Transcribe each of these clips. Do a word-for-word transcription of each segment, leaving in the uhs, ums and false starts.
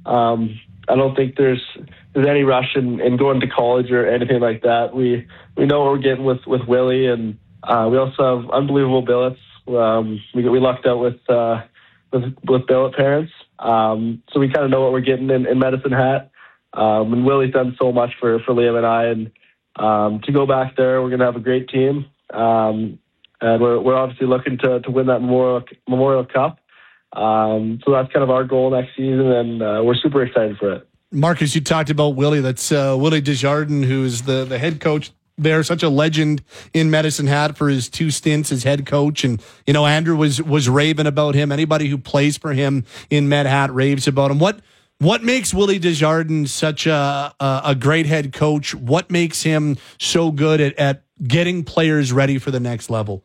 Um, I don't think there's there's any rush in, in going to college or anything like that. We we know what we're getting with, with Willie, and uh, we also have unbelievable billets. Um, we we lucked out with uh, with, with billet parents, um, so we kind of know what we're getting in, in Medicine Hat. Um, and Willie's done so much for, for Liam and I, and um, to go back there, we're going to have a great team. Um, and we're we're obviously looking to, to win that Memorial Memorial Cup. Um, so that's kind of our goal next season, and uh, we're super excited for it. Marcus, you talked about Willie. That's uh, Willie Desjardins, who's the, the head coach there, such a legend in Medicine Hat for his two stints as head coach. And, you know, Andrew was was raving about him. Anybody who plays for him in Med Hat raves about him. What What makes Willie Desjardins such a, a, a great head coach? What makes him so good at, at getting players ready for the next level?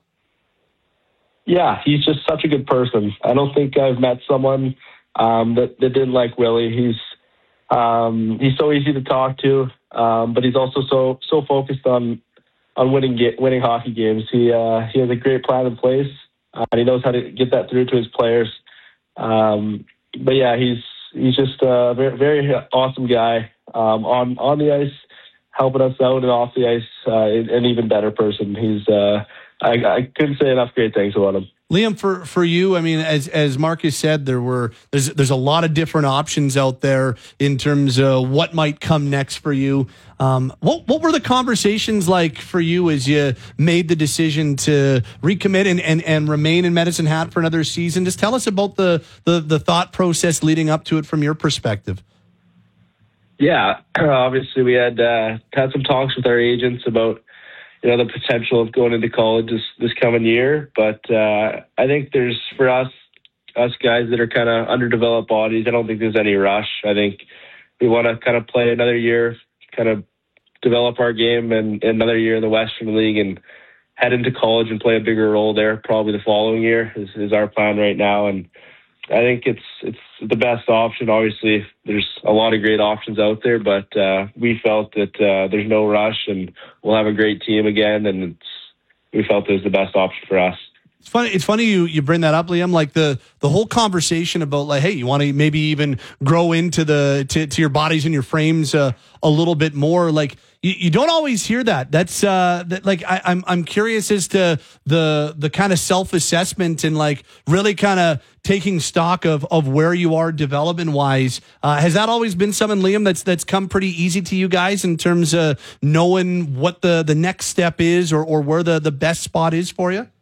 Yeah, he's just such a good person. I don't think I've met someone um, that, that didn't like Willie. He's um, he's so easy to talk to, um, but he's also so so focused on on winning get, winning hockey games. He uh, he has a great plan in place, uh, and he knows how to get that through to his players. Um, but yeah, he's he's just a very, very awesome guy um, on on the ice, helping us out, and off the ice, uh, an even better person. He's uh, I, I couldn't say enough great things about him. Liam, for, for you, I mean, as as Marcus said, there were there's there's a lot of different options out there in terms of what might come next for you. Um, what what were the conversations like for you as you made the decision to recommit and, and, and remain in Medicine Hat for another season? Just tell us about the, the, the thought process leading up to it from your perspective. Yeah, obviously we had uh, had some talks with our agents about, you know, the potential of going into college this, this coming year. But uh, I think there's, for us, us guys that are kind of underdeveloped bodies, I don't think there's any rush. I think we want to kind of play another year, kind of develop our game, and, and another year in the Western League, and head into college and play a bigger role there probably the following year is, is our plan right now. And I think it's it's the best option. Obviously, there's a lot of great options out there, but uh, we felt that uh, there's no rush, and we'll have a great team again, and it's, we felt it was the best option for us. It's funny. It's funny you, you bring that up, Liam. Like the, the whole conversation about like, hey, you want to maybe even grow into the to, to your bodies and your frames uh, a little bit more. Like you, you don't always hear that. That's uh, that. Like I, I'm I'm curious as to the the kind of self assessment and like really kind of taking stock of of where you are development wise. Uh, has that always been something, Liam, that's that's come pretty easy to you guys in terms of knowing what the the next step is or or where the the best spot is for you?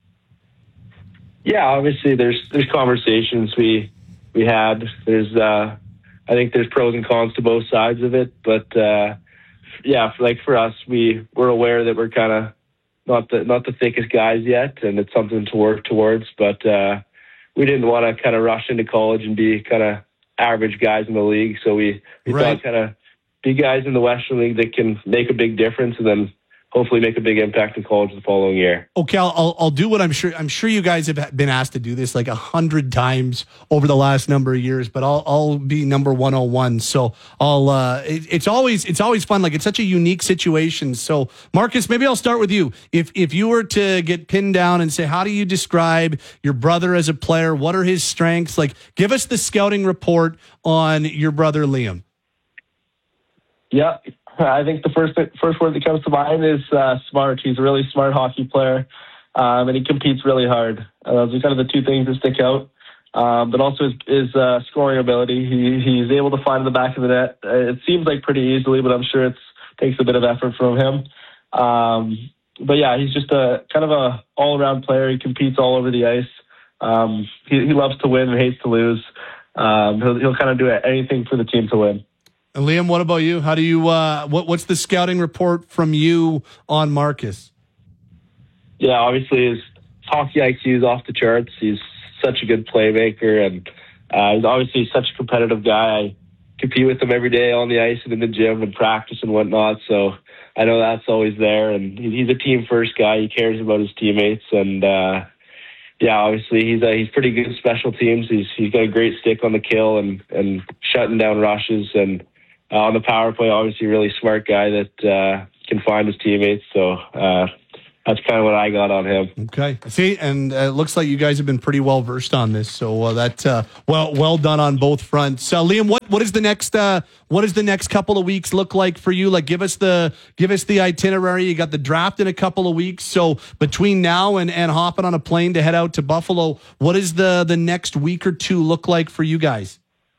Yeah, obviously there's there's conversations we we had. There's uh, I think there's pros and cons to both sides of it, but uh, yeah, for, like for us, we we're aware that we're kind of not the not the thickest guys yet, and it's something to work towards. But uh, we didn't want to kind of rush into college and be kind of average guys in the league, so we, we right. thought kind of be guys in the Western League that can make a big difference, and then hopefully make a big impact in college the following year. Okay, I'll, I'll I'll do what I'm sure I'm sure you guys have been asked to do this like a hundred times over the last number of years, but I'll I'll be number one oh one. So I'll uh, it, it's always it's always fun. Like it's such a unique situation. So Marcus, maybe I'll start with you. If if you were to get pinned down and say, how do you describe your brother as a player? What are his strengths? Like, give us the scouting report on your brother Liam. Yeah. I think the first first word that comes to mind is uh, smart. He's a really smart hockey player, um, and he competes really hard. Uh, those are kind of the two things that stick out. Um, but also his, his uh, scoring ability. He he's able to find the back of the net. Uh, it seems like pretty easily, but I'm sure it takes a bit of effort from him. Um, but yeah, he's just a kind of a all around player. He competes all over the ice. Um, he, he loves to win and hates to lose. Um, he'll he'll kind of do anything for the team to win. And Liam, what about you? How do you? Uh, what What's the scouting report from you on Marcus? Yeah, obviously his hockey I Q is off the charts. He's such a good playmaker, and uh, he's obviously such a competitive guy. I compete with him every day on the ice and in the gym and practice and whatnot. So I know that's always there. And he's a team first guy. He cares about his teammates, and uh, yeah, obviously he's uh, he's pretty good at special teams. He's he's got a great stick on the kill and and shutting down rushes and. Uh, on the power play, obviously a really smart guy that uh, can find his teammates. So uh, that's kind of what I got on him. Okay. See, and uh, it looks like you guys have been pretty well versed on this. So uh, that uh, well, well done on both fronts. Uh, Liam, what what is the next uh, what does the next couple of weeks look like for you? Like, give us the give us the itinerary. You got the draft in a couple of weeks. So between now and, and hopping on a plane to head out to Buffalo, what does the the next week or two look like for you guys?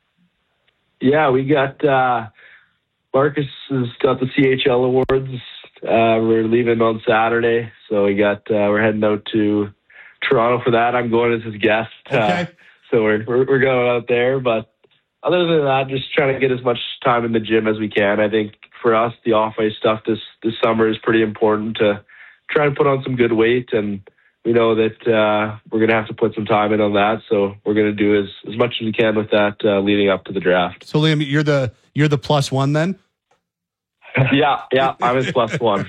Yeah, we got uh, Marcus has got the C H L awards. Uh, we're leaving on Saturday, so we got uh, we're heading out to Toronto for that. I'm going as his guest, okay. uh, so we're, we're we're going out there. But other than that, just trying to get as much time in the gym as we can. I think for us, the off ice stuff this this summer is pretty important to try and put on some good weight, and we know that uh, we're going to have to put some time in on that. So we're going to do as as much as we can with that uh, leading up to the draft. So Liam, you're the you're the plus one then. yeah, yeah, I'm his plus one.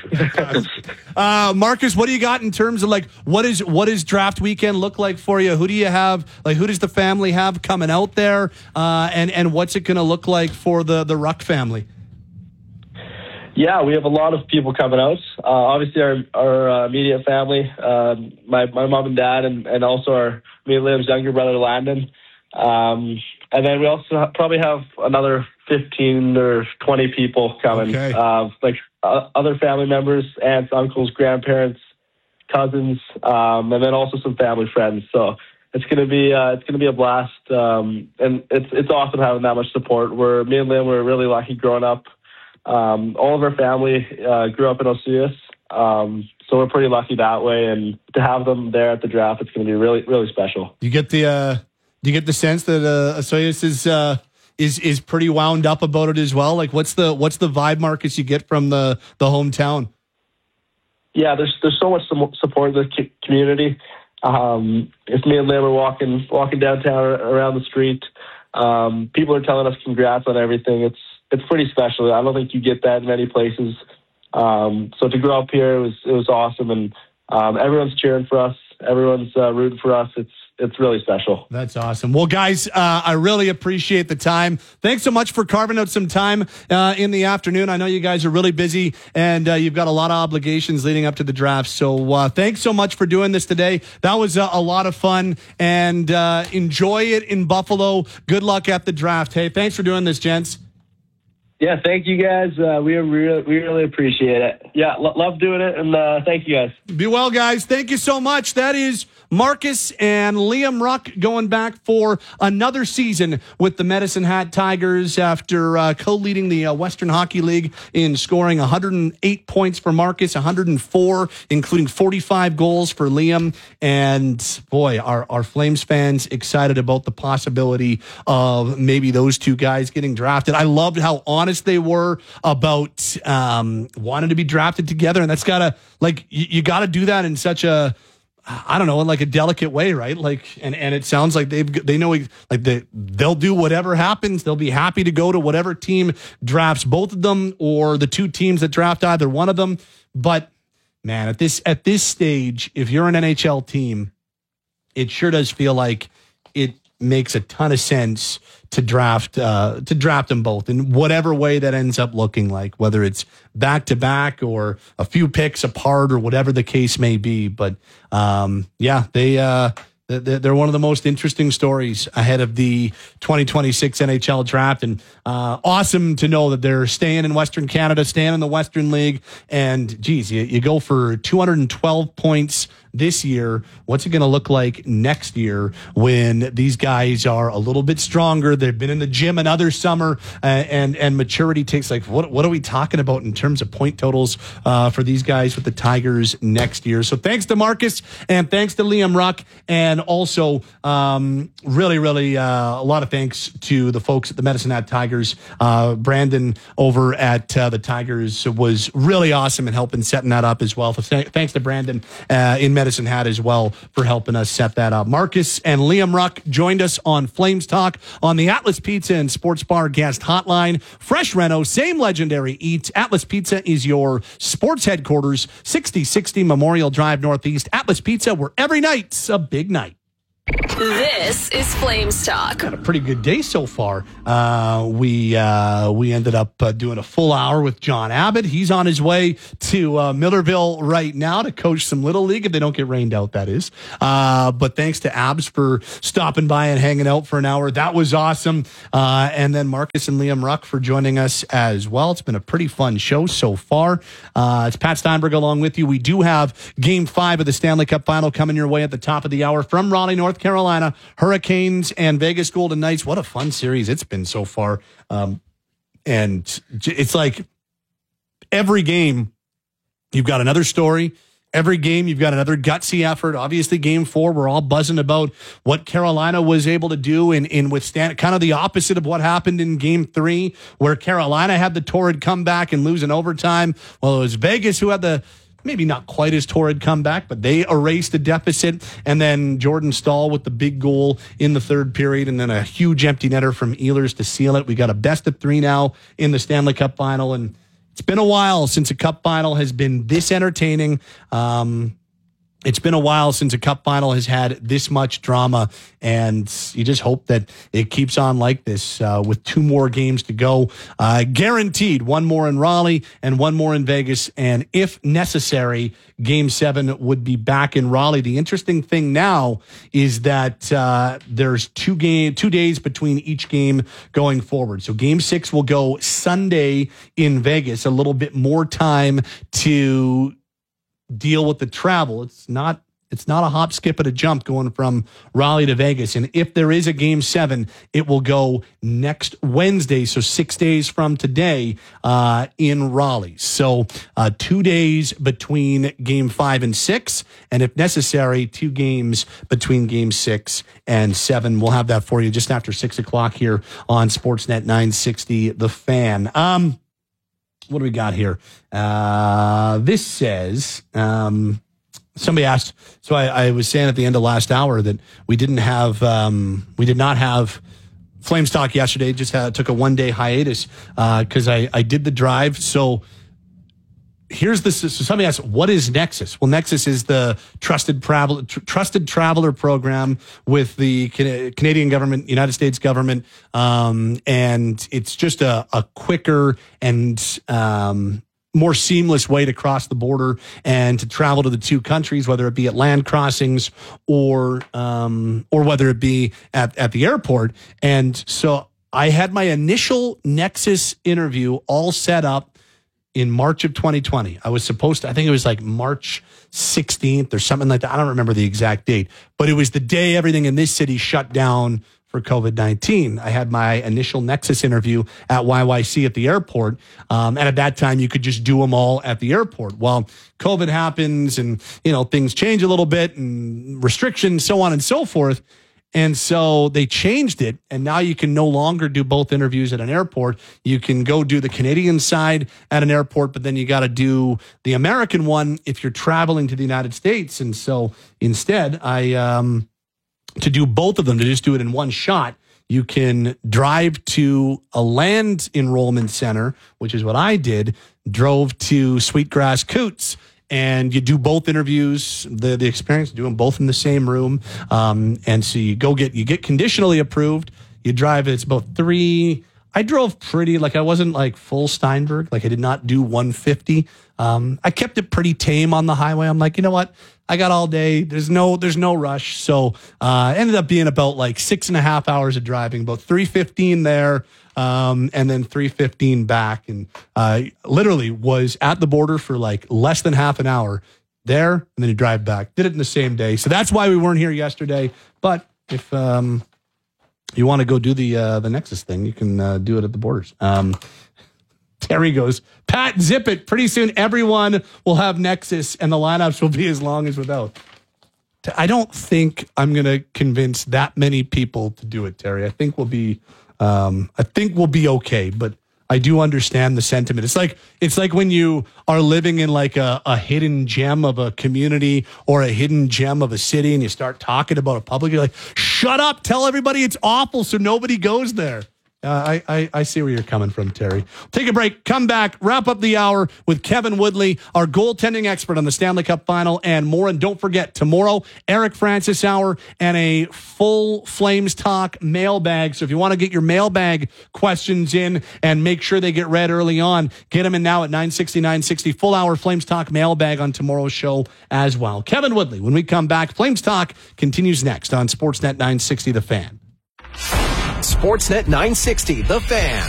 uh, Marcus, what do you got in terms of like what is what does draft weekend look like for you? Who do you have? Like, who does the family have coming out there? Uh, and and what's it going to look like for the the Ruck family? Yeah, we have a lot of people coming out. Uh, obviously, our our uh, immediate family, uh, my my mom and dad, and, and also our me and Liam's younger brother Landon. Um, and then we also probably have another fifteen or twenty people coming, okay. uh, like uh, other family members, aunts, uncles, grandparents, cousins, um, and then also some family friends. So it's gonna be uh, it's gonna be a blast, um, and it's it's awesome having that much support. We're me and Liam were really lucky growing up. Um, all of our family uh, grew up in Osoyoos, um, so we're pretty lucky that way. And to have them there at the draft, it's gonna be really really special. You get the uh, do you get the sense that uh, Osoyoos is uh, is is pretty wound up about it as well? Like, what's the what's the vibe, Marcus, you get from the the hometown? Yeah, there's there's so much support in the community. Um, if me and Liam are walking walking downtown around the street, um, people are telling us congrats on everything. It's it's pretty special. I don't think you get that in many places. Um, so to grow up here, it was it was awesome, and um, everyone's cheering for us. Everyone's uh, rooting for us. It's It's really special. That's awesome. Well, guys, uh, I really appreciate the time. Thanks so much for carving out some time uh, in the afternoon. I know you guys are really busy and uh, you've got a lot of obligations leading up to the draft. So uh, thanks so much for doing this today. That was uh, a lot of fun, and uh, enjoy it in Buffalo. Good luck at the draft. Hey, thanks for doing this, gents. Yeah, thank you guys. Uh, we really, we really appreciate it. Yeah, lo- love doing it, and uh, thank you guys. Be well, guys. Thank you so much. That is Marcus and Liam Ruck going back for another season with the Medicine Hat Tigers after uh, co-leading the uh, Western Hockey League in scoring one hundred eight points for Marcus, one hundred four, including forty-five goals for Liam. And boy, are our Flames fans excited about the possibility of maybe those two guys getting drafted. I loved how honest they were about um, wanting to be drafted together. And that's gotta, like, you, you gotta do that in such a, I don't know, in like a delicate way, right? Like, and, and it sounds like they've, they know, like they, they'll do whatever happens. They'll be happy to go to whatever team drafts both of them, or the two teams that draft either one of them. But man, at this, at this stage, if you're an N H L team, it sure does feel like it makes a ton of sense to draft uh, to draft them both in whatever way that ends up looking like, whether it's back to back or a few picks apart or whatever the case may be. But um, yeah, they uh, they're one of the most interesting stories ahead of the twenty twenty-six N H L draft, and uh, awesome to know that they're staying in Western Canada, staying in the Western League. And geez, you, you go for two hundred twelve points this year. What's it going to look like next year when these guys are a little bit stronger? They've been in the gym another summer, uh, and and maturity takes, like, what what are we talking about in terms of point totals uh, for these guys with the Tigers next year? So thanks to Marcus and thanks to Liam Ruck, and also um, really really uh, a lot of thanks to the folks at the Medicine Hat Tigers. Uh, Brandon over at uh, the Tigers was really awesome in helping setting that up as well. So th- thanks to Brandon uh, in Medicine Hat as well for helping us set that up. Marcus and Liam Ruck joined us on Flames Talk on the Atlas Pizza and Sports Bar guest hotline. Fresh Reno, same legendary eats. Atlas Pizza is your sports headquarters, sixty sixty Memorial Drive Northeast. Atlas Pizza, where every night's a big night. This is Flames Talk. Had a pretty good day so far. Uh, we uh, we ended up uh, doing a full hour with John Abbott. He's on his way to uh, Millerville right now to coach some Little League if they don't get rained out, that is. Uh, but thanks to Abs for stopping by and hanging out for an hour. That was awesome. Uh, and then Marcus and Liam Ruck for joining us as well. It's been a pretty fun show so far. Uh, it's Pat Steinberg along with you. We do have Game five of the Stanley Cup Final coming your way at the top of the hour from Raleigh, North Carolina. Hurricanes and Vegas Golden Knights. What a fun series it's been so far. Um, and it's like every game, you've got another story. Every game, you've got another gutsy effort. Obviously, game four, we're all buzzing about what Carolina was able to do and, and withstand kind of the opposite of what happened in game three, where Carolina had the torrid comeback and lose in overtime. Well, it was Vegas who had the maybe not quite as torrid comeback, but they erased the deficit. And then Jordan Staal with the big goal in the third period, and then a huge empty netter from Ehlers to seal it. We got a best of three now in the Stanley Cup Final, and it's been a while since a Cup Final has been this entertaining. Um, It's been a while since a Cup Final has had this much drama, and you just hope that it keeps on like this uh, with two more games to go. Uh, guaranteed one more in Raleigh and one more in Vegas, and if necessary, Game seven would be back in Raleigh. The interesting thing now is that uh, there's two game, two days between each game going forward. So Game six will go Sunday in Vegas, a little bit more time to deal with the travel. It's not it's not a hop, skip, and a jump going from Raleigh to Vegas. And if there is a game seven, it will go next Wednesday, so six days from today uh, in Raleigh. So uh, two days between game five and six, and if necessary, two games between game six and seven. We'll have that for you just after six o'clock here on Sportsnet nine sixty, The Fan. Um, What do we got here? Uh, this says, um, somebody asked, so I, I was saying at the end of last hour that we didn't have, um, we did not have Flames Talk yesterday, just had, took a one day hiatus because uh, I, I did the drive. So here's the, so somebody asked, what is Nexus? Well, Nexus is the trusted travel, tr- trusted traveler program with the Can- Canadian government, United States government. Um, and it's just a, a quicker and, um, more seamless way to cross the border and to travel to the two countries, whether it be at land crossings or, um, or whether it be at, at the airport. And so I had my initial Nexus interview all set up in March of twenty twenty. I was supposed to, I think it was like March sixteenth or something like that. I don't remember the exact date, but it was the day everything in this city shut down for COVID nineteen. I had my initial Nexus interview at Y Y C at the airport. Um, and at that time, you could just do them all at the airport. Well, COVID happens and, you know, things change a little bit and restrictions, so on and so forth. And so they changed it, and now you can no longer do both interviews at an airport. You can go do the Canadian side at an airport, but then you got to do the American one if you're traveling to the United States. And so instead, I um, to do both of them, to just do it in one shot, you can drive to a land enrollment center, which is what I did, drove to Sweetgrass Coots, and you do both interviews, the the experience, do them both in the same room. Um, and so you go get, you get conditionally approved. You drive, it's about three. I drove pretty, like I wasn't like full Steinberg. Like I did not do one fifty. Um, I kept it pretty tame on the highway. I'm like, you know what? I got all day. There's no, there's no rush. So, uh, ended up being about like six and a half hours of driving, about three fifteen there. Um, and then three fifteen back, and uh, literally was at the border for like less than half an hour there, and then you drive back. Did it in the same day. So that's why we weren't here yesterday. But if um, you want to go do the uh, the Nexus thing, you can uh, do it at the borders. Um, Terry goes, Pat, zip it. Pretty soon everyone will have Nexus, and the lineups will be as long as without. I don't think I'm going to convince that many people to do it, Terry. I think we'll be... Um, I think we'll be okay, but I do understand the sentiment. It's like it's like when you are living in like a, a hidden gem of a community or a hidden gem of a city, and you start talking about a public. You're like, "Shut up! Tell everybody it's awful, so nobody goes there." Uh, I, I I see where you're coming from, Terry. Take a break, come back, wrap up the hour with Kevin Woodley, our goaltending expert on the Stanley Cup Final, and more. And don't forget, tomorrow, Eric Francis Hour and a full Flames Talk mailbag. So if you want to get your mailbag questions in and make sure they get read early on, get them in now at nine sixty, nine sixty. Full hour Flames Talk mailbag on tomorrow's show as well. Kevin Woodley, when we come back, Flames Talk continues next on Sportsnet nine sixty The Fan. Sportsnet nine sixty, The Fan.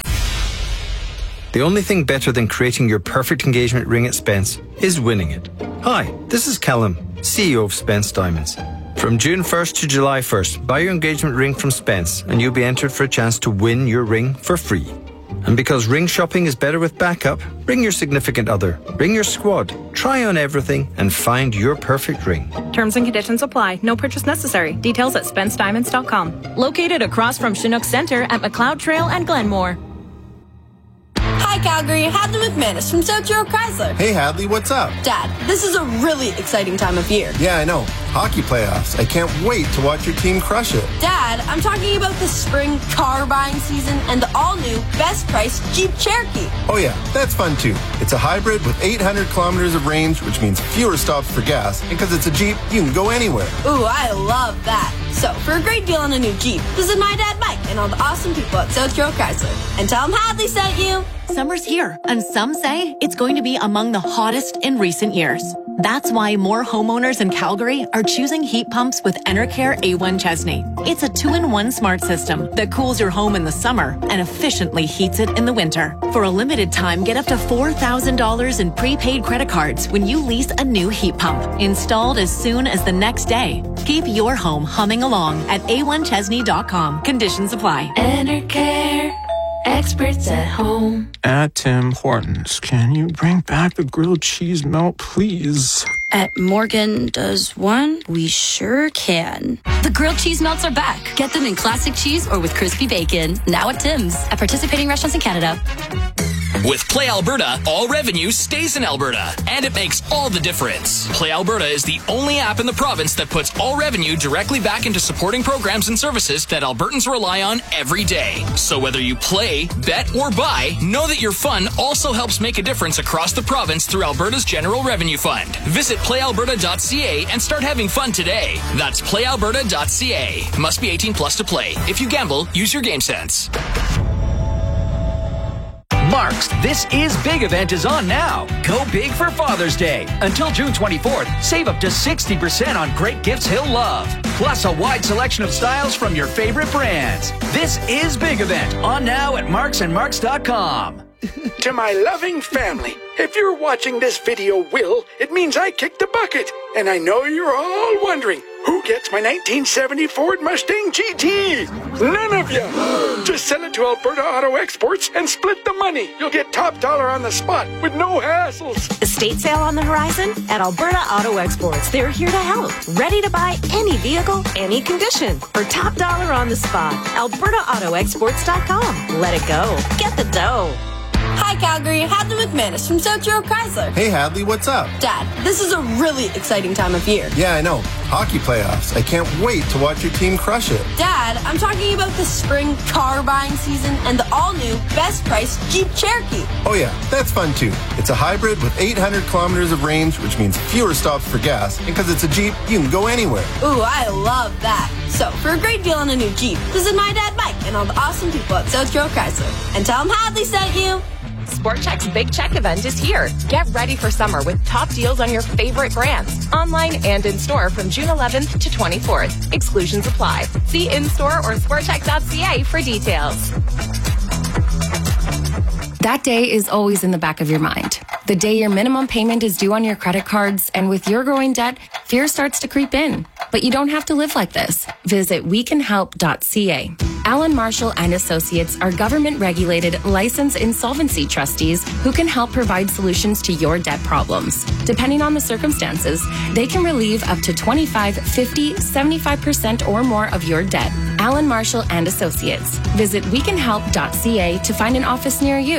The only thing better than creating your perfect engagement ring at Spence is winning it. Hi, this is Callum, C E O of Spence Diamonds. From June first to July first, buy your engagement ring from Spence and you'll be entered for a chance to win your ring for free. And because ring shopping is better with backup, bring your significant other, bring your squad, try on everything and find your perfect ring. Terms and conditions apply. No purchase necessary. Details at spence diamonds dot com. Located across from Chinook Center at McLeod Trail and Glenmore. Hi, Calgary. Hadley McManus from South Shore Chrysler. Hey, Hadley, what's up? Dad, this is a really exciting time of year. Yeah, I know. Hockey playoffs. I can't wait to watch your team crush it. Dad, I'm talking about the spring car buying season and the all-new best price Jeep Cherokee. Oh, yeah, that's fun, too. It's a hybrid with eight hundred kilometers of range, which means fewer stops for gas. And because it's a Jeep, you can go anywhere. Ooh, I love that. So, for a great deal on a new Jeep, visit my dad Mike and all the awesome people at South Shore Chrysler. And tell them Hadley sent you. Summer's here, and some say it's going to be among the hottest in recent years. That's why more homeowners in Calgary are choosing heat pumps with Enercare A one Chesney. It's a two-in-one smart system that cools your home in the summer and efficiently heats it in the winter. For a limited time, get up to four thousand dollars in prepaid credit cards when you lease a new heat pump, installed as soon as the next day. Keep your home humming along at A one Chesney dot com. Conditions apply. Enercare. Experts at home. At Tim Hortons, can you bring back the grilled cheese melt, please? At Morgan Does One, we sure can. The grilled cheese melts are back. Get them in classic cheese or with crispy bacon. Now at Tim's. At participating restaurants in Canada. With Play Alberta, all revenue stays in Alberta, and it makes all the difference. Play Alberta is the only app in the province that puts all revenue directly back into supporting programs and services that Albertans rely on every day. So whether you play, bet, or buy, know that your fun also helps make a difference across the province through Alberta's General Revenue Fund. Visit play alberta dot c a and start having fun today. That's play alberta dot c a. Must be eighteen plus to play. If you gamble, use your game sense. Mark's This Is Big event is on now. Go big for Father's Day. Until June twenty-fourth, save up to sixty percent on great gifts he'll love. Plus a wide selection of styles from your favorite brands. This Is Big event on now at marks and marks dot com. To my loving family, if you're watching this video, Will, it means I kicked the bucket. And I know you're all wondering, who gets my nineteen seventy Ford Mustang G T? None of you. Just sell it to Alberta Auto Exports and split the money. You'll get top dollar on the spot with no hassles. Estate sale on the horizon at Alberta Auto Exports. They're here to help. Ready to buy any vehicle, any condition. For top dollar on the spot. alberta auto exports dot com. Let it go. Get the dough. Hi, Calgary. Hadley McManus from South Shore Chrysler. Hey, Hadley, what's up? Dad, this is a really exciting time of year. Yeah, I know. Hockey playoffs. I can't wait to watch your team crush it. Dad, I'm talking about the spring car buying season and the all-new best price Jeep Cherokee. Oh, yeah, that's fun, too. It's a hybrid with eight hundred kilometers of range, which means fewer stops for gas. And because it's a Jeep, you can go anywhere. Ooh, I love that. So, for a great deal on a new Jeep, visit my dad Mike and all the awesome people at South Shore Chrysler. And tell them Hadley sent you. Sport Chek's Big Check event is here. Get ready for summer with top deals on your favorite brands. Online and in-store from June eleventh to twenty-fourth. Exclusions apply. See in-store or sport chek dot c a for details. That day is always in the back of your mind. The day your minimum payment is due on your credit cards, and with your growing debt, fear starts to creep in. But you don't have to live like this. Visit we can help dot c a. Allen Marshall and Associates are government-regulated, licensed insolvency trustees who can help provide solutions to your debt problems. Depending on the circumstances, they can relieve up to twenty-five, fifty, seventy-five percent or more of your debt. Allen Marshall and Associates. Visit we can help dot c a to find an office near you.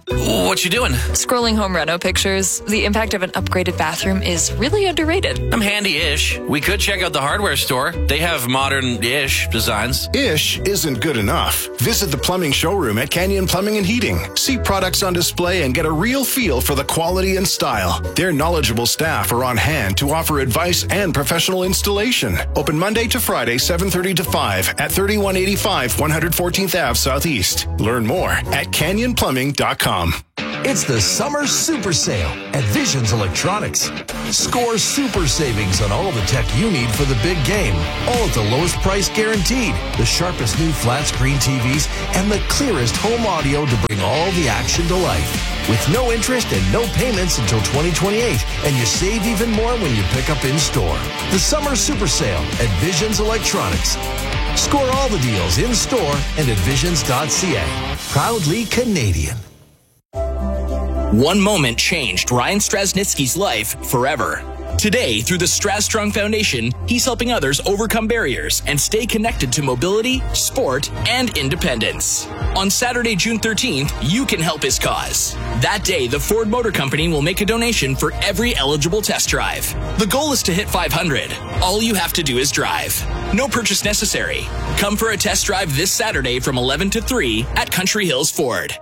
What you doing? Scrolling home reno pictures. The impact of an upgraded bathroom is really underrated. I'm handy-ish. We could check out the hardware store. They have modern-ish designs. Ish isn't good enough. Visit the plumbing showroom at Canyon Plumbing and Heating. See products on display and get a real feel for the quality and style. Their knowledgeable staff are on hand to offer advice and professional installation. Open Monday to Friday, seven thirty to five at thirty-one eighty-five one hundred fourteenth Avenue Southeast. Learn more at canyon plumbing dot com. It's the Summer Super Sale at Visions Electronics. Score super savings on all the tech you need for the big game, all at the lowest price guaranteed. The sharpest new flat screen T Vs and the clearest home audio to bring all the action to life. With no interest and no payments until twenty twenty-eight, and you save even more when you pick up in store. The Summer Super Sale at Visions Electronics. Score all the deals in store and at visions dot c a. Proudly Canadian. One moment changed Ryan Strasnitsky's life forever. Today, through the Strasstrong Foundation, he's helping others overcome barriers and stay connected to mobility, sport, and independence. On Saturday, June thirteenth, you can help his cause. That day, the Ford Motor Company will make a donation for every eligible test drive. The goal is to hit five hundred. All you have to do is drive. No purchase necessary. Come for a test drive this Saturday from eleven to three at Country Hills Ford.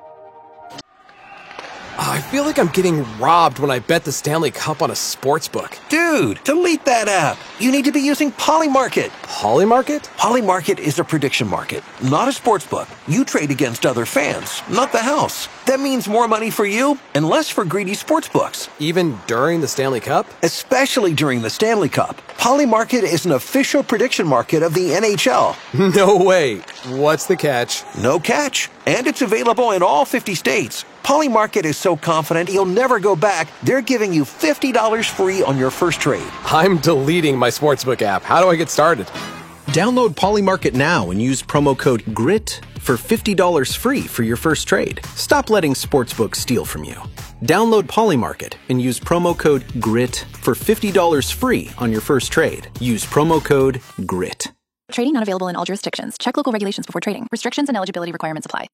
I feel like I'm getting robbed when I bet the Stanley Cup on a sports book. Dude, delete that app. You need to be using Polymarket. Polymarket? Polymarket is a prediction market, not a sports book. You trade against other fans, not the house. That means more money for you and less for greedy sports books. Even during the Stanley Cup? Especially during the Stanley Cup. Polymarket is an official prediction market of the N H L. No way. What's the catch? No catch. And it's available in all fifty states. Polymarket is so confident you'll never go back, they're giving you fifty dollars free on your first trade. I'm deleting my sportsbook app. How do I get started? Download Polymarket now and use promo code GRIT for fifty dollars free for your first trade. Stop letting sportsbooks steal from you. Download Polymarket and use promo code GRIT for fifty dollars free on your first trade. Use promo code GRIT. Trading not available in all jurisdictions. Check local regulations before trading. Restrictions and eligibility requirements apply.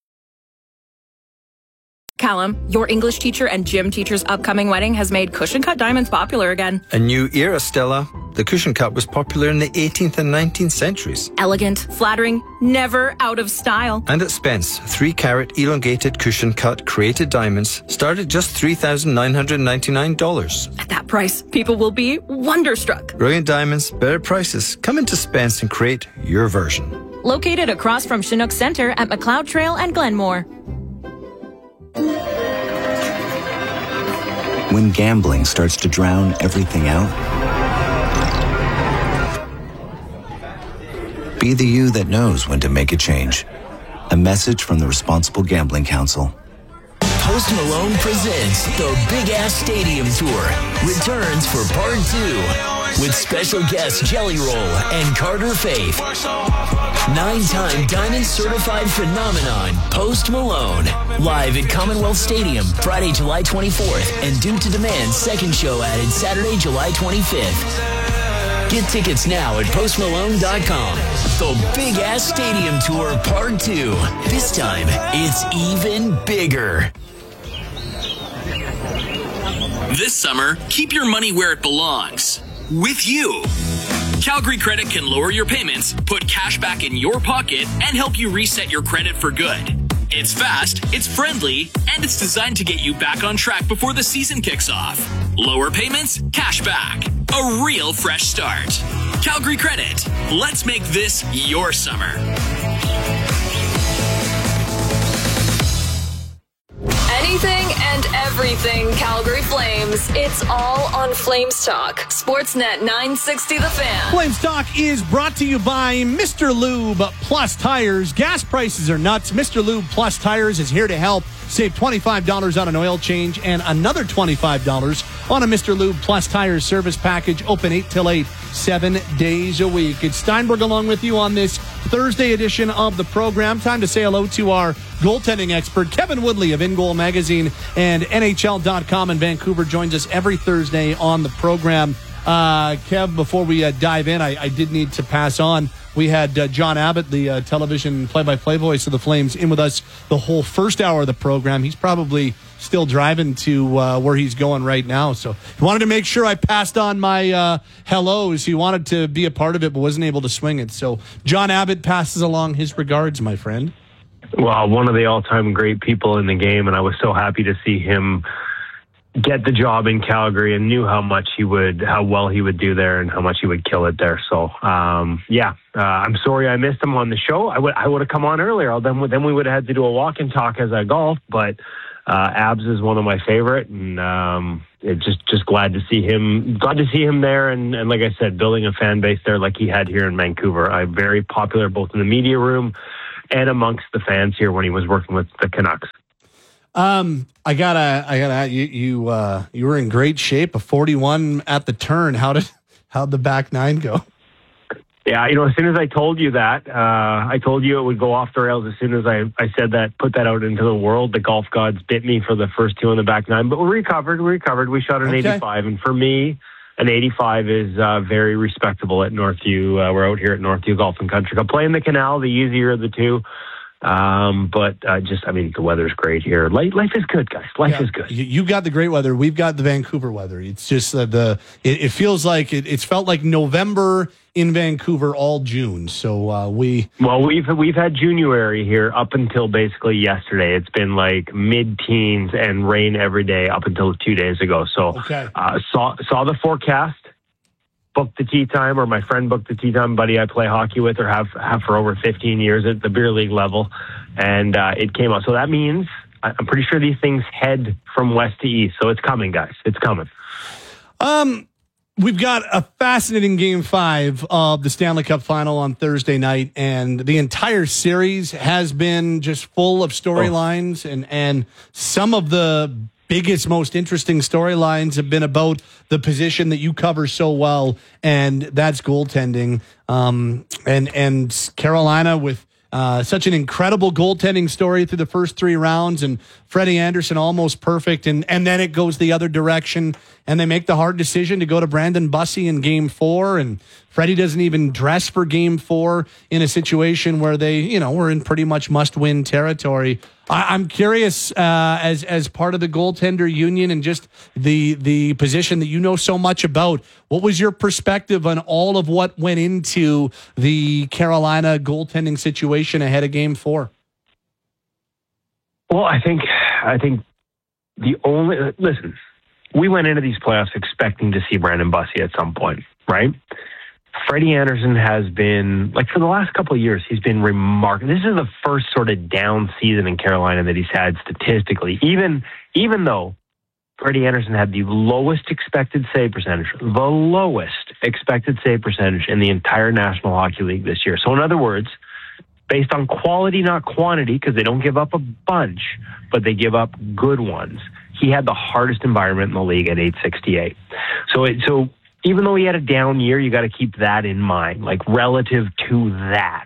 Callum, your English teacher and gym teacher's upcoming wedding has made cushion cut diamonds popular again. A new era, Stella. The cushion cut was popular in the eighteenth and nineteenth centuries. Elegant, flattering, never out of style. And at Spence, three carat elongated cushion cut created diamonds start at just three thousand nine hundred ninety-nine dollars. At that price, people will be wonderstruck. Brilliant diamonds, better prices. Come into Spence and create your version. Located across from Chinook Center at McLeod Trail and Glenmore. When gambling starts to drown everything out, be the you that knows when to make a change. A message from the Responsible Gambling Council. Post Malone presents the Big Ass Stadium Tour. Returns for part two with special guests Jelly Roll and Carter Faith. Nine-time Diamond Certified Phenomenon, Post Malone. Live at Commonwealth Stadium, Friday, July twenty-fourth. And due to demand, second show added Saturday, July twenty-fifth. Get tickets now at post malone dot com. The Big Ass Stadium Tour Part two. This time, it's even bigger. This summer, keep your money where it belongs. With you. Calgary Credit can lower your payments, put cash back in your pocket, and help you reset your credit for good. It's fast, it's friendly, and it's designed to get you back on track before the season kicks off. Lower payments, cash back. A real fresh start. Calgary Credit. Let's make this your summer. Anything and everything Calgary Flames. It's all on Flames Talk. Sportsnet nine sixty The Fan. Flames Talk is brought to you by Mister Lube Plus Tires. Gas prices are nuts. Mister Lube Plus Tires is here to help. Save twenty-five dollars on an oil change and another twenty-five dollars on a Mister Lube Plus Tires service package. Open eight till eight, seven days a week. It's Steinberg along with you on this Thursday edition of the program. Time to say hello to our goaltending expert, Kevin Woodley of In Goal Magazine and N H L dot com in Vancouver, joins us every Thursday on the program. Uh, Kev, before we uh, dive in, I, I did need to pass on We had uh, John Abbott, the uh, television play-by-play voice of the Flames, in with us the whole first hour of the program. He's probably still driving to uh, where he's going right now. So he wanted to make sure I passed on my uh, hellos. He wanted to be a part of it, but wasn't able to swing it. So John Abbott passes along his regards, my friend. Well, one of the all-time great people in the game, and I was so happy to see him get the job in Calgary, and knew how much he would, how well he would do there, and how much he would kill it there. So, um, yeah, uh, I'm sorry I missed him on the show. I would, I would have come on earlier. Then, then we would have had to do a walk and talk as I golf, but uh, Abs is one of my favorite, and um, it just, just glad to see him, glad to see him there, and, and like I said, building a fan base there like he had here in Vancouver. I'm very popular both in the media room and amongst the fans here when he was working with the Canucks. Um, I gotta, I gotta, you, you, uh, you were in great shape, a forty-one at the turn. How did, how'd the back nine go? Yeah, you know, as soon as I told you that, uh, I told you it would go off the rails as soon as I, I said that, put that out into the world. The golf gods bit me for the first two on the back nine, but we recovered, we recovered. We shot an okay. eighty-five, and for me, an eighty-five is uh, very respectable at Northview. Uh, we're out here at Northview Golf and Country Club, playing the Canal, the easier of the two. Um, but uh, just, I mean, the weather's great here. Life, life is good, guys. Life yeah, is good. You, you got the great weather. We've got the Vancouver weather. It's just uh, the, it, it feels like it, it's felt like November in Vancouver all June. So uh, we, well, we've, we've had January here up until basically yesterday. It's been like mid teens and rain every day up until two days ago. So, okay. uh, saw, saw the forecast. Booked the tee time, or my friend booked the tee time buddy I play hockey with, or have, have for over fifteen years at the beer league level. And uh, it came out. So that means I'm pretty sure these things head from west to east. So it's coming, guys. It's coming. Um, we've got a fascinating game five of the Stanley Cup final on Thursday night. And the entire series has been just full of storylines, oh. and, and some of the biggest, most interesting storylines have been about the position that you cover so well, and that's goaltending. Um, and and Carolina with uh, such an incredible goaltending story through the first three rounds, and Freddie Anderson almost perfect, and and then it goes the other direction, and they make the hard decision to go to Brandon Bussi in Game Four, and Freddie doesn't even dress for Game Four in a situation where they, you know, were in pretty much must-win territory. I, I'm curious, uh, as as part of the goaltender union and just the the position that you know so much about, what was your perspective on all of what went into the Carolina goaltending situation ahead of Game Four? Well, I think I think the only listen, we went into these playoffs expecting to see Brandon Bussi at some point, right? Freddie Anderson has been, like, for the last couple of years, he's been remarkable. This is the first sort of down season in Carolina that he's had statistically, even even though Freddie Anderson had the lowest expected save percentage, the lowest expected save percentage in the entire National Hockey League this year. So in other words, based on quality, not quantity, because they don't give up a bunch, but they give up good ones, he had the hardest environment in the league at eight sixty-eight. So it, so even though he had a down year, you got to keep that in mind, like relative to that.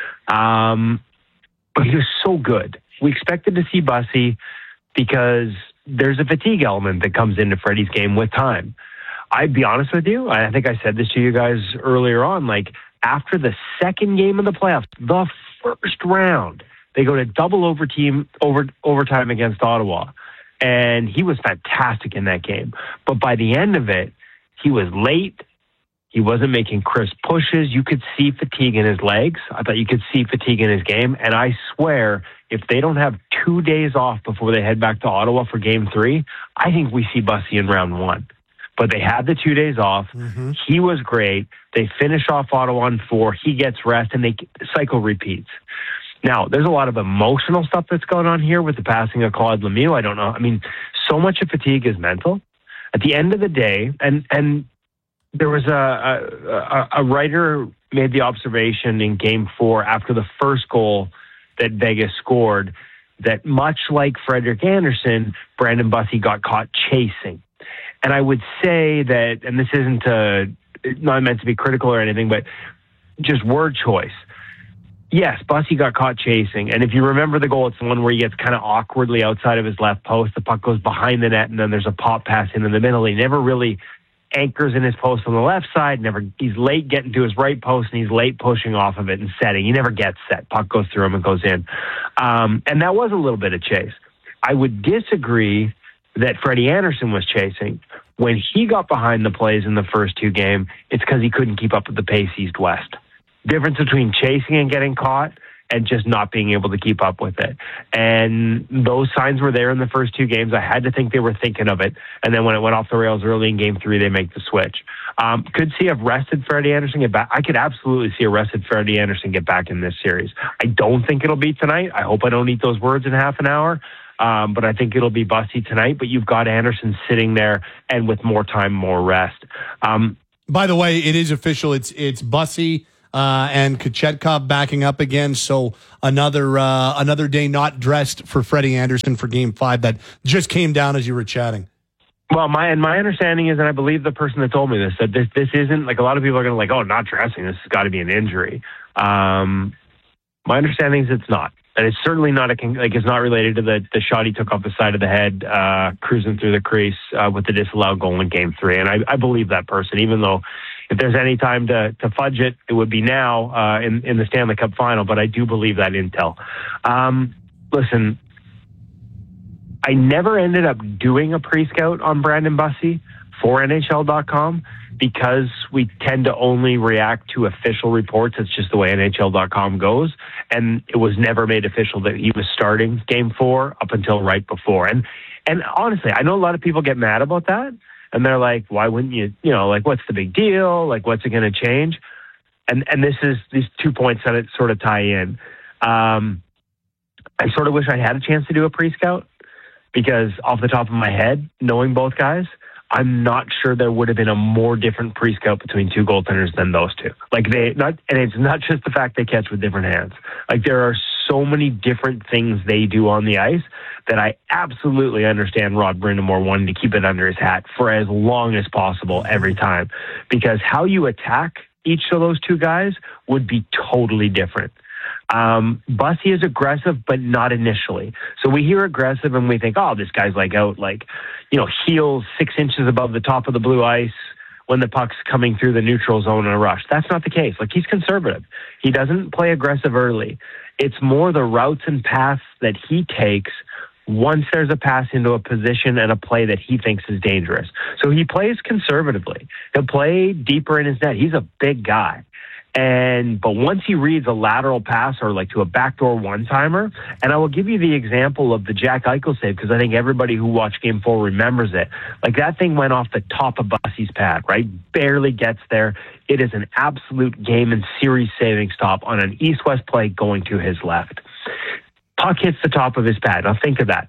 Um, but he was so good. We expected to see Bussi because there's a fatigue element that comes into Freddie's game with time. I'd be honest with you. I think I said this to you guys earlier on. Like, after the second game of the playoffs, the first round, they go to double overtime, over, overtime against Ottawa. And he was fantastic in that game. But by the end of it, he was late. He wasn't making crisp pushes. You could see fatigue in his legs. I thought you could see fatigue in his game. And I swear, if they don't have two days off before they head back to Ottawa for game three, I think we see Bussi in round one. But they had the two days off. Mm-hmm. He was great. They finish off Ottawa on four. He gets rest, and they cycle repeats. Now, there's a lot of emotional stuff that's going on here with the passing of Claude Lemieux. I don't know. I mean, so much of fatigue is mental. At the end of the day, and and there was a, a, a writer made the observation in Game Four after the first goal that Vegas scored that much like Frederik Andersen, Brandon Bussi got caught chasing. And I would say that, and this isn't a, not meant to be critical or anything, but just word choice. Yes, Bussi got caught chasing. And if you remember the goal, it's the one where he gets kind of awkwardly outside of his left post. The puck goes behind the net, and then there's a pop pass in, in the middle. He never really anchors in his post on the left side. Never, he's late getting to his right post, and he's late pushing off of it and setting. He never gets set. Puck goes through him and goes in. Um, and that was a little bit of chase. I would disagree that Freddie Anderson was chasing. When he got behind the plays in the first two games, it's because he couldn't keep up with the pace east-west. Difference between chasing and getting caught and just not being able to keep up with it. And those signs were there in the first two games. I had to think they were thinking of it. And then when it went off the rails early in game three, they make the switch. Um, could see have rested Freddie Anderson get back. I could absolutely see a rested Freddie Anderson get back in this series. I don't think it'll be tonight. I hope I don't eat those words in half an hour. Um, but I think it'll be Bussy tonight. But you've got Anderson sitting there and with more time, more rest. Um, By the way, it is official. It's it's Bussy uh, and Kochetkov backing up again. So another uh, another day not dressed for Freddie Anderson for Game Five. That just came down as you were chatting. Well, my and my understanding is, and I believe the person that told me this, that this this isn't like a lot of people are going to like, oh, not dressing. This has got to be an injury. Um, my understanding is it's not. And it's certainly not a like it's not related to the, the shot he took off the side of the head, uh, cruising through the crease uh, with the disallowed goal in Game Three. And I, I believe that person, even though if there's any time to, to fudge it, it would be now uh, in in the Stanley Cup Final. But I do believe that intel. Um, listen, I never ended up doing a pre-scout on Brandon Bussy for N H L dot com because we tend to only react to official reports. It's just the way N H L dot com goes. And it was never made official that he was starting Game Four up until right before. And and honestly, I know a lot of people get mad about that. And they're like, why wouldn't you, you know, like, what's the big deal? Like, what's it going to change? And and this is these two points that it sort of tie in. Um, I sort of wish I had a chance to do a pre-scout because off the top of my head, knowing both guys, I'm not sure there would have been a more different pre-scout between two goaltenders than those two. Like they not, and it's not just the fact they catch with different hands. Like there are so many different things they do on the ice that I absolutely understand Rod Brind'Amour wanting to keep it under his hat for as long as possible every time, because how you attack each of those two guys would be totally different. Um, Bussy is aggressive, but not initially. So we hear aggressive and we think, oh, this guy's like out, like, you know, heels six inches above the top of the blue ice when the puck's coming through the neutral zone in a rush. That's not the case. Like, he's conservative. He doesn't play aggressive early. It's more the routes and paths that he takes once there's a pass into a position and a play that he thinks is dangerous. So he plays conservatively. He'll play deeper in his net. He's a big guy. And, but once he reads a lateral pass or like to a backdoor one-timer, and I will give you the example of the Jack Eichel save because I think everybody who watched Game four remembers it. Like that thing went off the top of Bussy's pad, right? Barely gets there. It is an absolute game and series saving stop on an east-west play going to his left. Puck hits the top of his pad. Now think of that.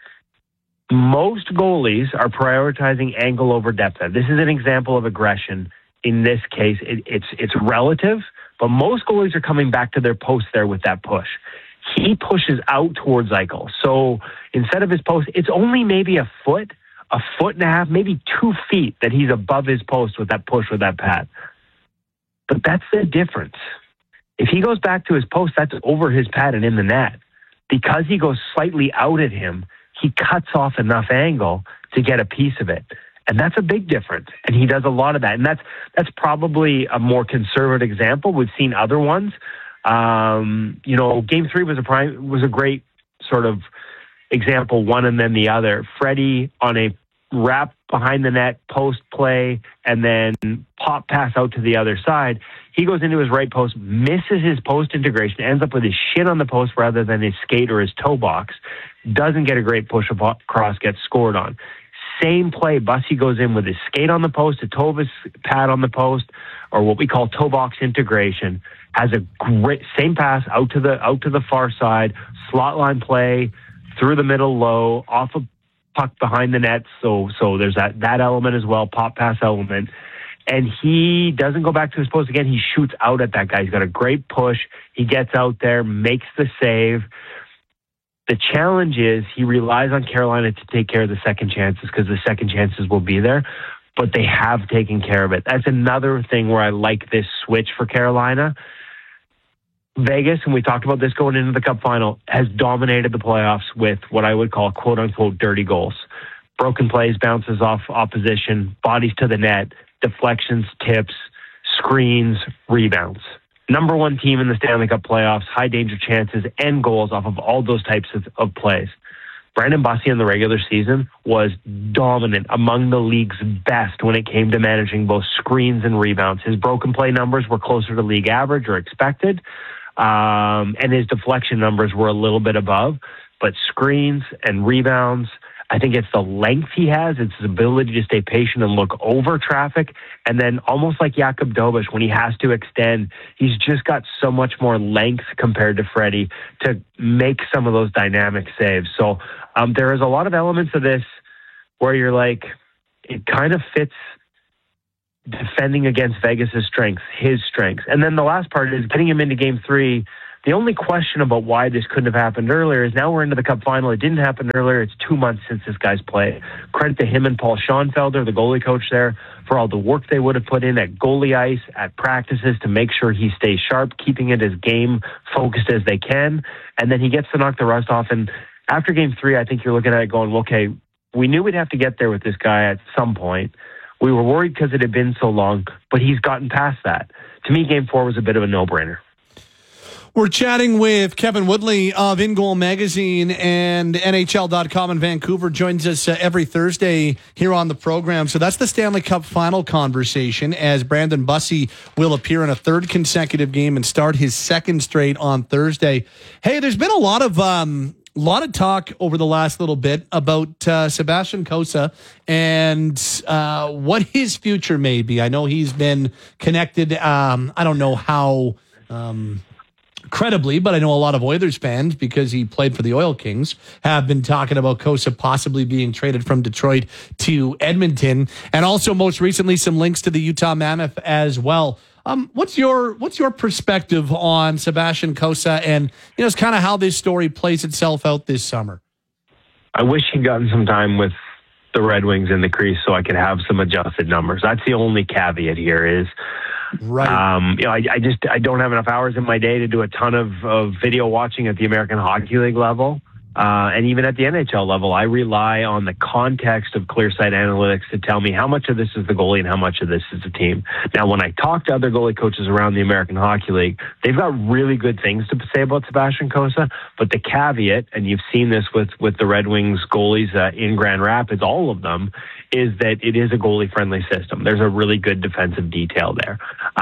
Most goalies are prioritizing angle over depth. This is an example of aggression. In this case, it, it's it's relative, but most goalies are coming back to their post there with that push. He pushes out towards Eichel. So instead of his post, it's only maybe a foot, a foot and a half, maybe two feet that he's above his post with that push with that pad. But that's the difference. If he goes back to his post, that's over his pad and in the net. Because he goes slightly out at him, he cuts off enough angle to get a piece of it. And that's a big difference. And he does a lot of that. And that's that's probably a more conservative example. We've seen other ones. Um, you know, Game three was a prime was a great sort of example, one and then the other. Freddie on a wrap behind the net, post play, and then pop pass out to the other side. He goes into his right post, misses his post integration, ends up with his shin on the post rather than his skate or his toe box. Doesn't get a great push across, gets scored on. Same play, Bussy goes in with his skate on the post, a toe of his pad on the post, or what we call toe box integration. Has a great same pass out to the out to the far side, slot line play through the middle low, off a puck behind the net. So so there's that that element as well, pop pass element. And he doesn't go back to his post again. He shoots out at that guy. He's got a great push. He gets out there, makes the save. The challenge is he relies on Carolina to take care of the second chances because the second chances will be there, but they have taken care of it. That's another thing where I like this switch for Carolina. Vegas, and we talked about this going into the Cup final, has dominated the playoffs with what I would call quote-unquote dirty goals. broken plays, bounces off opposition, bodies to the net, deflections, tips, screens, rebounds. Number one team in the Stanley Cup playoffs, high danger chances and goals off of all those types of, of plays. Brandon Bussi in the regular season was dominant, among the league's best when it came to managing both screens and rebounds. His broken play numbers were closer to league average or expected, um, and his deflection numbers were a little bit above. But screens and rebounds, I think it's the length he has, it's his ability to stay patient and look over traffic. And then almost like Jakub Dobeš, when he has to extend, he's just got so much more length compared to Freddie to make some of those dynamic saves. So um, there is a lot of elements of this where you're like, it kind of fits defending against Vegas' strengths, his strengths. And then the last part is getting him into game three. The only question about why this couldn't have happened earlier is now we're into the Cup final. It didn't happen earlier. It's two months since this guy's played. Credit to him and Paul Schoenfelder, the goalie coach there, for all the work they would have put in at goalie ice, at practices to make sure he stays sharp, keeping it as game focused as they can. And then he gets to knock the rust off. And after game three, I think you're looking at it going, okay, we knew we'd have to get there with this guy at some point. We were worried because it had been so long, but he's gotten past that. To me, game four was a bit of a no-brainer. We're chatting with Kevin Woodley of In Goal Magazine, and N H L dot com in Vancouver joins us uh, every Thursday here on the program. So that's the Stanley Cup final conversation, as Brandon Bussi will appear in a third consecutive game and start his second straight on Thursday. Hey, there's been a lot of um, lot of talk over the last little bit about uh, Sebastian Cossa and uh, what his future may be. I know he's been connected. Um, I don't know how. Um, Credibly, but I know a lot of Oilers fans, because he played for the Oil Kings, have been talking about Cossa possibly being traded from Detroit to Edmonton, and also most recently some links to the Utah Mammoth as well. Um, what's your what's your perspective on Sebastian Cossa, and you know, it's kind of how this story plays itself out this summer? I wish he'd gotten some time with the Red Wings in the crease so I could have some adjusted numbers. That's the only caveat here is. Right. Um, you know, I, I just I don't have enough hours in my day to do a ton of, of video watching at the American Hockey League level, uh, and even at the N H L level. I rely on the context of ClearSight Analytics to tell me how much of this is the goalie and how much of this is the team. Now, when I talk to other goalie coaches around the American Hockey League, they've got really good things to say about Sebastian Cossa. But the caveat, and you've seen this with with the Red Wings goalies uh, in Grand Rapids, all of them, is that it is a goalie-friendly system. There's a really good defensive detail there.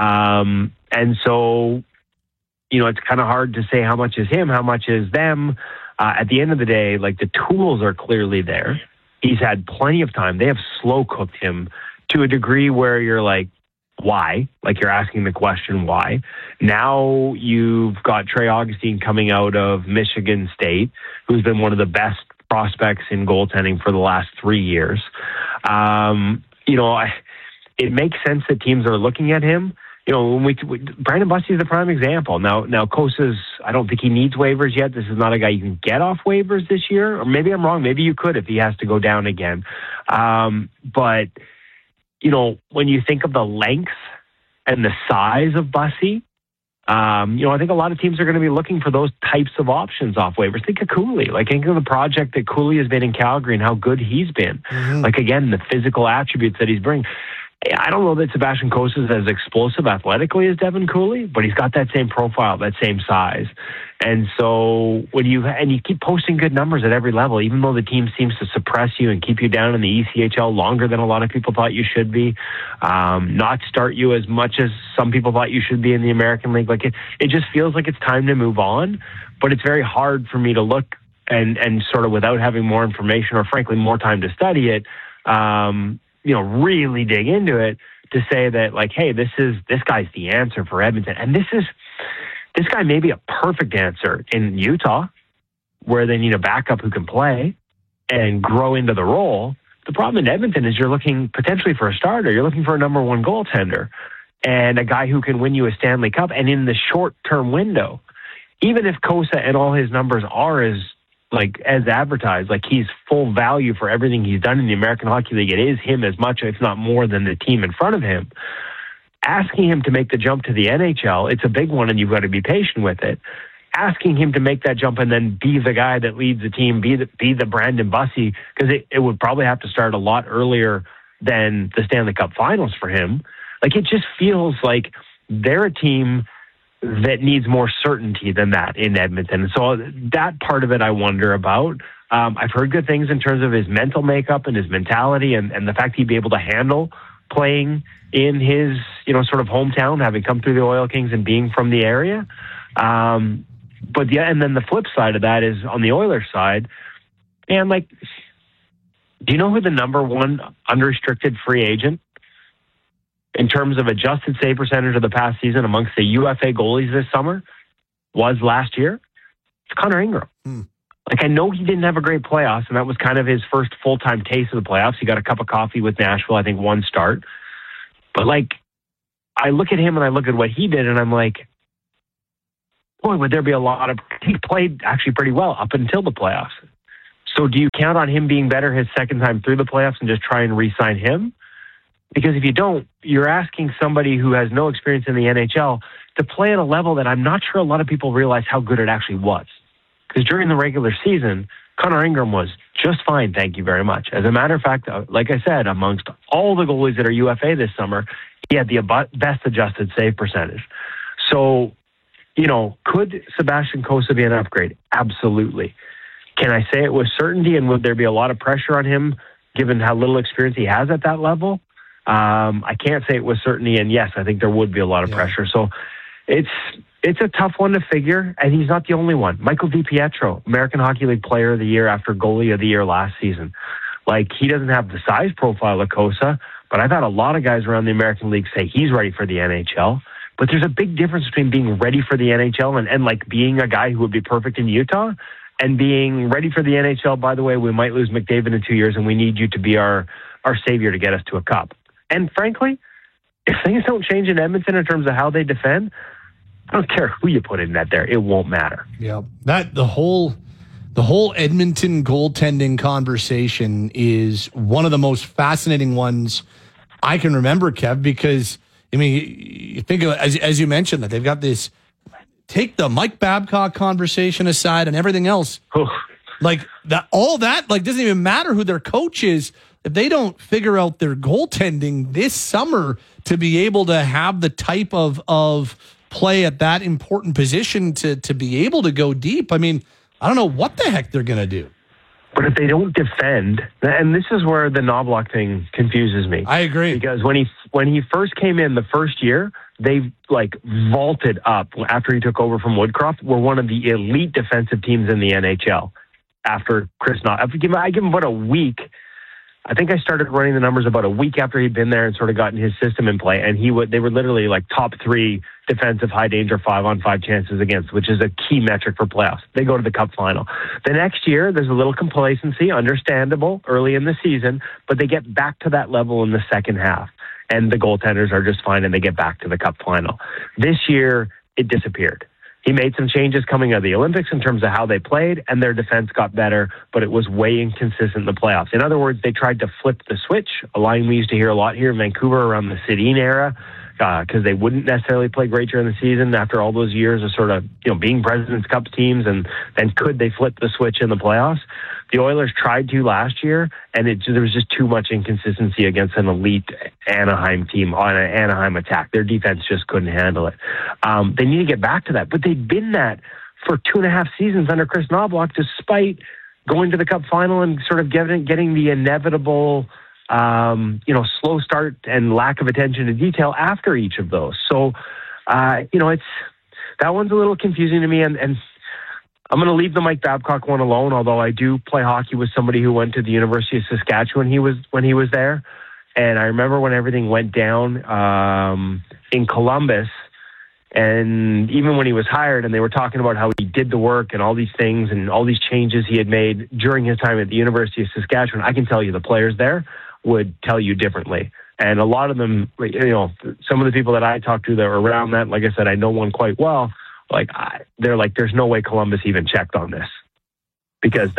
Um, and so, you know, it's kind of hard to say how much is him, how much is them. Uh, at the end of the day, like, the tools are clearly there. He's had plenty of time. They have slow-cooked him to a degree where you're like, why? Like, you're asking the question, why? Now you've got Trey Augustine coming out of Michigan State, who's been one of the best prospects in goaltending for the last three years. Um, you know, I, it makes sense that teams are looking at him. You know, when we, we Brandon Bussi is the prime example. Now, now Kossa's, I don't think he needs waivers yet. This is not a guy you can get off waivers this year. Or maybe I'm wrong. Maybe you could if he has to go down again. Um, but, you know, when you think of the length and the size of Bussi, Um, you know, I think a lot of teams are going to be looking for those types of options off waivers. Think of Cooley. Like, think of the project that Cooley has been in Calgary and how good he's been. Mm-hmm. Like, again, the physical attributes that he's bringing. I don't know that Sebastian Cossa is as explosive athletically as Devin Cooley, but he's got that same profile, that same size. And so when you and you keep posting good numbers at every level, even though the team seems to suppress you and keep you down in the E C H L longer than a lot of people thought you should be, um, not start you as much as some people thought you should be in the American League. Like it, it just feels like it's time to move on. But it's very hard for me to look and and sort of without having more information or frankly more time to study it. Um, you know, really dig into it to say that, like, hey, this is this guy's the answer for Edmonton. And this is this guy may be a perfect answer in Utah, where they need a backup who can play and grow into the role. The problem in Edmonton is you're looking potentially for a starter. You're looking for a number one goaltender and a guy who can win you a Stanley Cup. And in the short-term window, even if Cossa and all his numbers are as like as advertised, like he's full value for everything he's done in the American Hockey League, it is him as much, if not more, than the team in front of him. Asking him to make the jump to the N H L, it's a big one and you've got to be patient with it. asking him to make that jump and then be the guy that leads the team, be the, be the Brandon Bussi, because it, it would probably have to start a lot earlier than the Stanley Cup Finals for him. Like, it just feels like they're a team that needs more certainty than that in Edmonton. So that part of it I wonder about. Um, I've heard good things in terms of his mental makeup and his mentality and, and the fact he'd be able to handle playing in his, you know, sort of hometown, having come through the Oil Kings and being from the area. Um, but yeah, and then the flip side of that is on the Oilers side. And like, do you know who the number one unrestricted free agent in terms of adjusted save percentage of the past season amongst the U F A goalies this summer was last year? It's Connor Ingram. Hmm. Like, I know he didn't have a great playoffs, and that was kind of his first full-time taste of the playoffs. He got a cup of coffee with Nashville, I think one start. But, like, I look at him and I look at what he did, and I'm like, boy, would there be a lot of... He played actually pretty well up until the playoffs. So do you count on him being better his second time through the playoffs and just try and re-sign him? Because if you don't, you're asking somebody who has no experience in the N H L to play at a level that I'm not sure a lot of people realize how good it actually was. Because during the regular season, Connor Ingram was just fine, thank you very much. As a matter of fact, like I said, amongst all the goalies that are U F A this summer, he had the best adjusted save percentage. So, you know, could Sebastian Cossa be an upgrade? Absolutely. Can I say it with certainty, and would there be a lot of pressure on him given how little experience he has at that level? Um, I can't say it with certainty, and yes, I think there would be a lot of yeah. pressure. So it's... It's a tough one to figure, and he's not the only one. Michael DiPietro, American Hockey League Player of the Year after Goalie of the Year last season. Like, he doesn't have the size profile of Cossa, but I've had a lot of guys around the American League say he's ready for the N H L. But there's a big difference between being ready for the N H L and, and like, being a guy who would be perfect in Utah and being ready for the N H L. By the way, we might lose McDavid in two years, and we need you to be our, our savior to get us to a cup. And frankly, if things don't change in Edmonton in terms of how they defend, I don't care who you put in that there. It won't matter. Yeah. That the whole the whole Edmonton goaltending conversation is one of the most fascinating ones I can remember, Kev, because I mean, you think of, as as you mentioned, that they've got this, take the Mike Babcock conversation aside and everything else. Like that all that like doesn't even matter who their coach is. If they don't figure out their goaltending this summer to be able to have the type of of play at that important position to to be able to go deep. I mean, I don't know what the heck they're going to do. But if they don't defend, and this is where the Knobloch thing confuses me. I agree. Because when he when he first came in the first year, they like vaulted up after he took over from Woodcroft. Were one of the elite defensive teams in the N H L after Chris Knobloch. I give him about a week. I think I started running the numbers about a week after he'd been there and sort of gotten his system in play. And he would, they were literally like top three defensive high danger five on five chances against, which is a key metric for playoffs. They go to the cup final. The next year, there's a little complacency, understandable early in the season, but they get back to that level in the second half. And the goaltenders are just fine and they get back to the cup final. This year, it disappeared. He made some changes coming out of the Olympics in terms of how they played, and their defense got better, but it was way inconsistent in the playoffs. In other words, they tried to flip the switch, a line we used to hear a lot here in Vancouver around the Sedin era, because uh, they wouldn't necessarily play great during the season after all those years of sort of, you know, being President's Cup teams, and then could they flip the switch in the playoffs? The Oilers tried to last year, and it, there was just too much inconsistency against an elite Anaheim team on an Anaheim attack. Their defense just couldn't handle it. Um, they need to get back to that, but they've been that for two and a half seasons under Chris Knobloch, despite going to the Cup final and sort of getting getting the inevitable, um, you know, slow start and lack of attention to detail after each of those. So, uh, you know, it's that one's a little confusing to me, and and. I'm going to leave the Mike Babcock one alone, although I do play hockey with somebody who went to the University of Saskatchewan he was, when he was there. And I remember when everything went down um, in Columbus, and even when he was hired and they were talking about how he did the work and all these things and all these changes he had made during his time at the University of Saskatchewan, I can tell you the players there would tell you differently. And a lot of them, you know, some of the people that I talked to that were around that, like I said, I know one quite well. Like, I, they're like, there's no way Columbus even checked on this, because